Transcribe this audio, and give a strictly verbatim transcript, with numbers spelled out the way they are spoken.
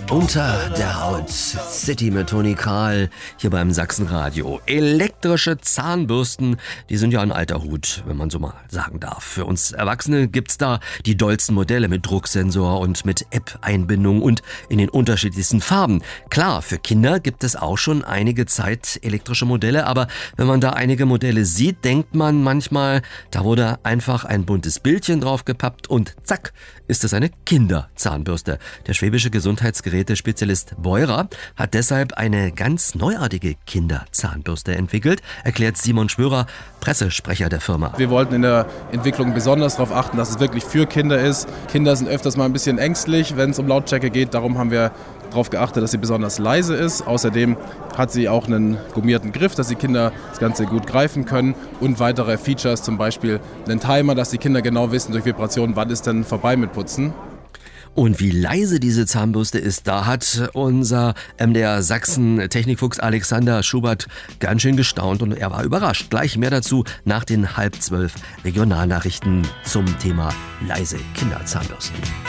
Unter der Haut, City mit Toni Kral, hier beim Sachsenradio. Elektrische Zahnbürsten, die sind ja ein alter Hut, wenn man so mal sagen darf. Für uns Erwachsene gibt's da die dollsten Modelle mit Drucksensor und mit App-Einbindung und in den unterschiedlichsten Farben. Klar, für Kinder gibt es auch schon einige Zeit elektrische Modelle, aber wenn man da einige Modelle sieht, denkt man manchmal, da wurde einfach ein buntes Bildchen draufgepappt und zack, ist es eine Kinderzahnbürste. Der schwäbische Gesundheitsgerätespezialist Beurer hat deshalb eine ganz neuartige Kinderzahnbürste entwickelt, erklärt Simon Schwörer, Pressesprecher der Firma. Wir wollten in der Entwicklung besonders darauf achten, dass es wirklich für Kinder ist. Kinder sind öfters mal ein bisschen ängstlich, wenn es um Lautstärke geht. Darum haben wir darauf geachtet, dass sie besonders leise ist. Außerdem hat sie auch einen gummierten Griff, dass die Kinder das Ganze gut greifen können. Und weitere Features, zum Beispiel einen Timer, dass die Kinder genau wissen durch Vibrationen, wann ist denn vorbei mit Putzen. Und wie leise diese Zahnbürste ist, da hat unser M D R Sachsen Technikfuchs Alexander Schubert ganz schön gestaunt und er war überrascht. Gleich mehr dazu nach den halb zwölf Regionalnachrichten zum Thema leise Kinderzahnbürsten.